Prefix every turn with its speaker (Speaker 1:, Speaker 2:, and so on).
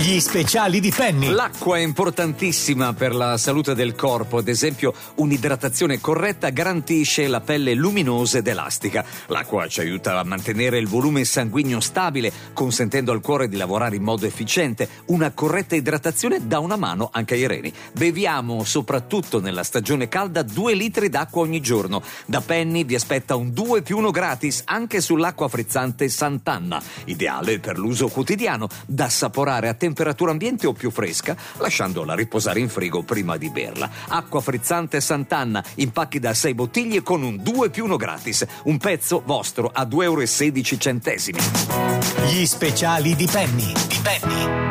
Speaker 1: Gli speciali di Penny.
Speaker 2: L'acqua è importantissima per la salute del corpo, ad esempio un'idratazione corretta garantisce la pelle luminosa ed elastica. L'acqua ci aiuta a mantenere il volume sanguigno stabile, consentendo al cuore di lavorare in modo efficiente. Una corretta idratazione dà una mano anche ai reni. Beviamo, soprattutto nella stagione calda, 2 litri d'acqua ogni giorno. Da Penny vi aspetta un 2+1 gratis anche sull'acqua frizzante Sant'Anna, ideale per l'uso quotidiano, da assaporare a temperatura ambiente o più fresca, lasciandola riposare in frigo prima di berla. Acqua frizzante Sant'Anna, in pacchi da 6 bottiglie con un 2+1 gratis. Un pezzo vostro a 2,16 €.
Speaker 1: Gli speciali di Penny.